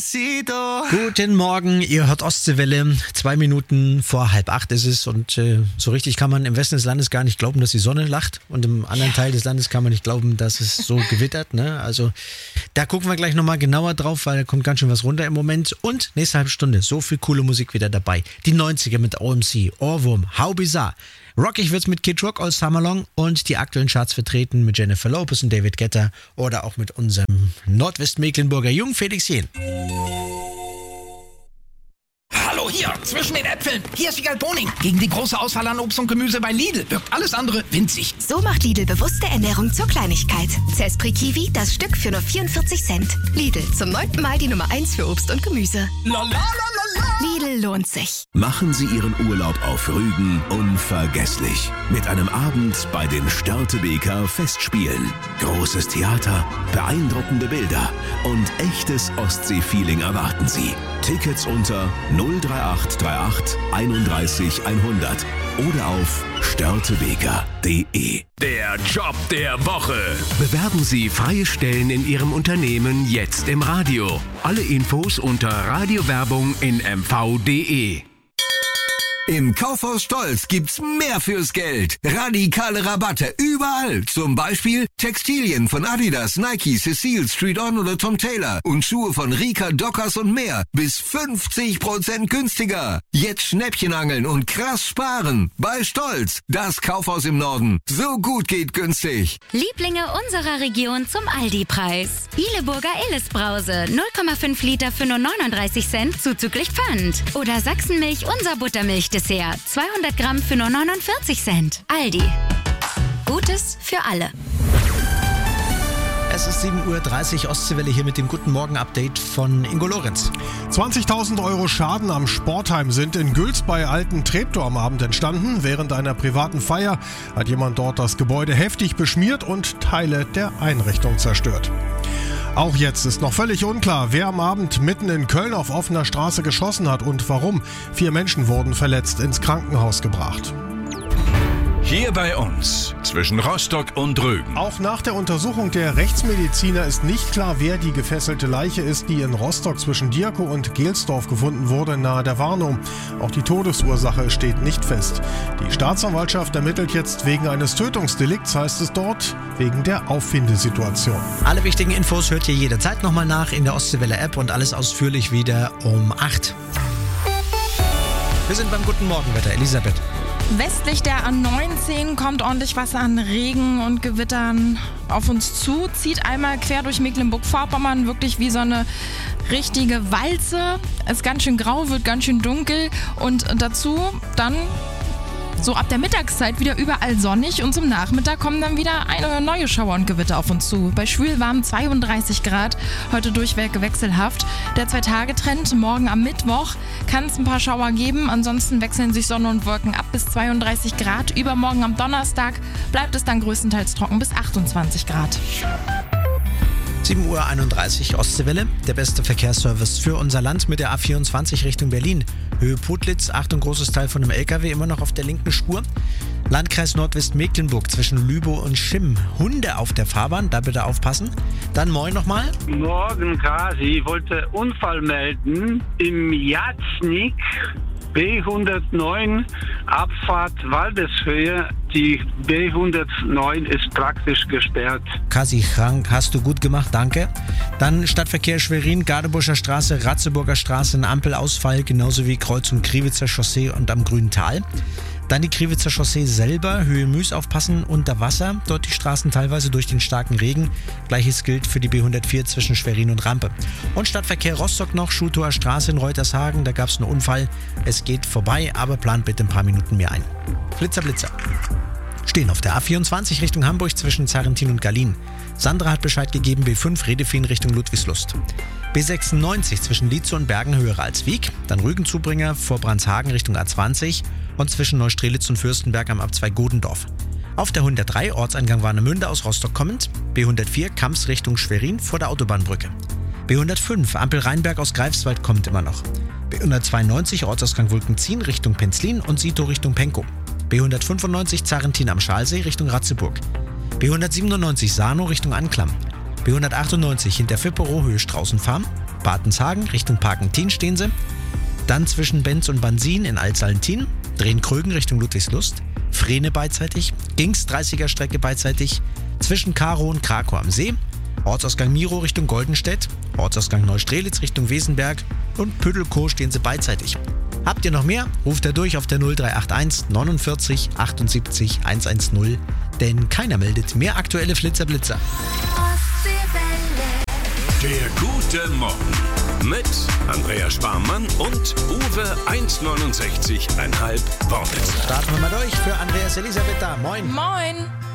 Guten Morgen, ihr hört Ostseewelle. 2 Minuten vor 7:30 ist es und so richtig kann man im Westen des Landes gar nicht glauben, dass die Sonne lacht und im anderen Teil des Landes kann man nicht glauben, dass es so gewittert. Ne? Also da gucken wir gleich nochmal genauer drauf, weil da kommt ganz schön was runter im Moment. Und nächste halbe Stunde, so viel coole Musik wieder dabei. Die 90er mit OMC, Ohrwurm, How Bizarre. Rockig wird's mit Kid Rock, All Summer Long und die aktuellen Charts vertreten mit Jennifer Lopez und David Guetta oder auch mit unserem Nordwestmecklenburger Jung Felix Jähn. Hallo hier, zwischen den Äpfeln. Hier ist Wiegald Boning. Gegen die große Auswahl an Obst und Gemüse bei Lidl wirkt alles andere winzig. So macht Lidl bewusste Ernährung zur Kleinigkeit. Zespri Kiwi, das Stück für nur 44 Cent. Lidl, zum 9. Mal die Nummer 1 für Obst und Gemüse. Lidl lohnt sich. Machen Sie Ihren Urlaub auf Rügen unvergesslich. Mit einem Abend bei den Störtebeker Festspielen. Großes Theater, beeindruckende Bilder und echtes Ostsee-Feeling erwarten Sie. Tickets unter 03838 31 100 oder auf störtebeker.de. Der Job der Woche. Bewerben Sie freie Stellen in Ihrem Unternehmen jetzt im Radio. Alle Infos unter Radiowerbung in mv.de. Im Kaufhaus Stolz gibt's mehr fürs Geld. Radikale Rabatte überall. Zum Beispiel Textilien von Adidas, Nike, Cecile, Street On oder Tom Taylor und Schuhe von Rika, Dockers und mehr. Bis 50% günstiger. Jetzt Schnäppchen angeln und krass sparen. Bei Stolz, das Kaufhaus im Norden. So gut geht günstig. Lieblinge unserer Region zum Aldi-Preis. Bieleburger Illes-Brause, 0,5 Liter für nur 39 Cent zuzüglich Pfand. Oder Sachsenmilch, unser Buttermilch-Dessert, 200 Gramm für nur 49 Cent. Aldi. Gutes für alle. Es ist 7:30 Uhr, Ostseewelle hier mit dem Guten Morgen-Update von Ingo Lorenz. 20.000 Euro Schaden am Sportheim sind in Gülz bei Alten Treptow am Abend entstanden. Während einer privaten Feier hat jemand dort das Gebäude heftig beschmiert und Teile der Einrichtung zerstört. Auch jetzt ist noch völlig unklar, wer am Abend mitten in Köln auf offener Straße geschossen hat und warum. 4 Menschen wurden verletzt ins Krankenhaus gebracht. Hier bei uns, zwischen Rostock und Rügen. Auch nach der Untersuchung der Rechtsmediziner ist nicht klar, wer die gefesselte Leiche ist, die in Rostock zwischen Dierkow und Gelsdorf gefunden wurde, nahe der Warnow. Auch die Todesursache steht nicht fest. Die Staatsanwaltschaft ermittelt jetzt wegen eines Tötungsdelikts, heißt es dort, wegen der Auffindesituation. Alle wichtigen Infos hört ihr jederzeit nochmal nach in der Ostseewelle-App und alles ausführlich wieder um 8. Wir sind beim Guten Morgenwetter. Elisabeth. Westlich der A19 kommt ordentlich Wasser an Regen und Gewittern auf uns zu, zieht einmal quer durch Mecklenburg-Vorpommern, wirklich wie so eine richtige Walze. Es ist ganz schön grau, wird ganz schön dunkel und dazu dann so ab der Mittagszeit wieder überall sonnig und zum Nachmittag kommen dann wieder eine neue Schauer und Gewitter auf uns zu. Bei schwülwarmen 32 Grad, heute durchweg wechselhaft. Der 2-Tage-Trend, morgen am Mittwoch kann es ein paar Schauer geben, ansonsten wechseln sich Sonne und Wolken ab bis 32 Grad. Übermorgen am Donnerstag bleibt es dann größtenteils trocken bis 28 Grad. 7:31 Uhr, Ostseewelle, der beste Verkehrsservice für unser Land mit der A24 Richtung Berlin. Höhe Putlitz, Achtung, großes Teil von einem LKW, immer noch auf der linken Spur. Landkreis Nordwestmecklenburg zwischen Lübow und Schimm. Hunde auf der Fahrbahn, da bitte aufpassen. Dann moin nochmal. Morgen, Kasi, ich wollte Unfall melden im Jatznik. B109, Abfahrt Waldeshöhe. Die B109 ist praktisch gesperrt. Kasi Krank, hast du gut gemacht, danke. Dann Stadtverkehr Schwerin, Gardebuscher Straße, Ratzeburger Straße, ein Ampelausfall, genauso wie Kreuzung Kriwitzer Chaussee und am Grünen Tal. Dann die Kriwitzer Chaussee selber, Höhe Müs aufpassen, unter Wasser, dort die Straßen teilweise durch den starken Regen. Gleiches gilt für die B104 zwischen Schwerin und Rampe. Und Stadtverkehr Rostock noch, Schultower Straße in Reutershagen, da gab es einen Unfall. Es geht vorbei, aber plant bitte ein paar Minuten mehr ein. Blitzer, Blitzer. Stehen auf der A24 Richtung Hamburg zwischen Zarrentin und Gallien. Sandra hat Bescheid gegeben, B5 Redefehn Richtung Ludwigslust. B96 zwischen Lietzow und Bergen höher als Wieg. Dann Rügenzubringer vor Brandshagen Richtung A20 und zwischen Neustrelitz und Fürstenberg am Ab2 Godendorf. Auf der 103 Ortseingang Warnemünde aus Rostock kommend. B104 Kamps Richtung Schwerin vor der Autobahnbrücke. B105 Ampel Rheinberg aus Greifswald kommt immer noch. B192 Ortsausgang Wulkenzien Richtung Penzlin und Sito Richtung Penkow. B195 Zarrentin am Schalsee Richtung Ratzeburg. B197 Sarnow Richtung Anklam. B198 Hinterfipperow Höhe Straußenfarm. Bartenshagen Richtung Parkentin stehen sie. Dann zwischen Benz und Bansin in Altsalentin. Drehen-Krögen Richtung Ludwigslust. Frehne beidseitig. Gings 30er Strecke beidseitig. Zwischen Karo und Krakow am See. Ortsausgang Miro Richtung Goldenstedt. Ortsausgang Neustrelitz Richtung Wesenberg. Und Püttelkow stehen sie beidseitig. Habt ihr noch mehr? Ruft er durch auf der 0381 49 78 110. Denn keiner meldet mehr aktuelle Flitzer-Blitzer. Der gute Morgen mit Andreas Sparmann und Uwe 1,69,5 Worte. Starten wir mal durch für Andreas Elisabeth da. Moin. Moin.